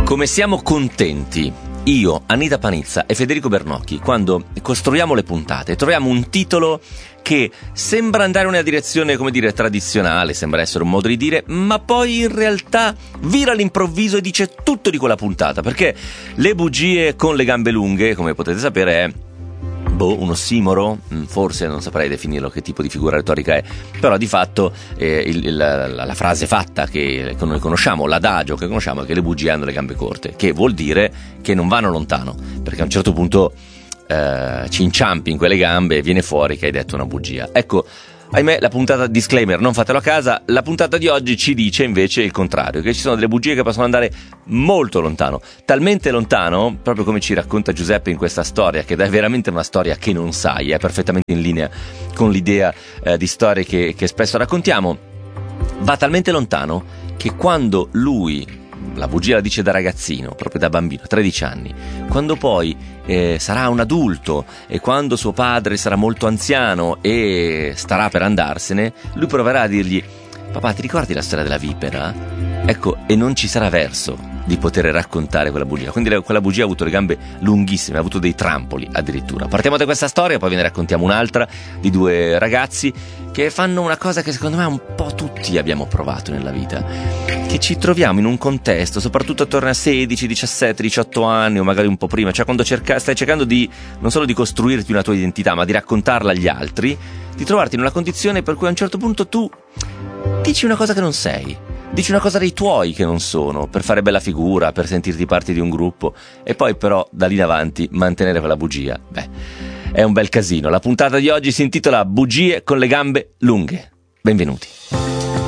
Come siamo contenti, io, Anita Panizza e Federico Bernocchi, quando costruiamo le puntate, troviamo un titolo che sembra andare in una direzione, come dire, tradizionale, sembra essere un modo di dire, ma poi in realtà vira all'improvviso e dice tutto di quella puntata, perché le bugie con le gambe lunghe, come potete sapere, è un ossimoro, forse non saprei definirlo che tipo di figura retorica è, però di fatto la frase fatta che noi conosciamo, l'adagio che conosciamo è che le bugie hanno le gambe corte, che vuol dire che non vanno lontano, perché a un certo punto ci inciampi in quelle gambe e viene fuori che hai detto una bugia. Ecco, ahimè, la puntata, disclaimer, non fatelo a casa, la puntata di oggi ci dice invece il contrario, che ci sono delle bugie che possono andare molto lontano, talmente lontano, proprio come ci racconta Giuseppe in questa storia, che è veramente una storia che non sai, è perfettamente in linea con l'idea di storie che spesso raccontiamo, va talmente lontano che quando lui, la bugia la dice da ragazzino, proprio da bambino, 13 anni, quando poi sarà un adulto e quando suo padre sarà molto anziano e starà per andarsene, lui proverà a dirgli: papà, ti ricordi la storia della vipera? Ecco, e non ci sarà verso di poter raccontare quella bugia. Quindi quella bugia ha avuto le gambe lunghissime, ha avuto dei trampoli addirittura. Partiamo da questa storia, poi ve ne raccontiamo un'altra di due ragazzi che fanno una cosa che secondo me un po' tutti abbiamo provato nella vita, che ci troviamo in un contesto, soprattutto attorno a 16, 17, 18 anni o magari un po' prima, cioè quando stai cercando di non solo di costruirti una tua identità, ma di raccontarla agli altri, di trovarti in una condizione per cui a un certo punto tu dici una cosa che non sei, dici una cosa dei tuoi che non sono, per fare bella figura, per sentirti parte di un gruppo, e poi però da lì in avanti mantenere quella bugia. Beh, è un bel casino. La puntata di oggi si intitola Bugie con le gambe lunghe. Benvenuti.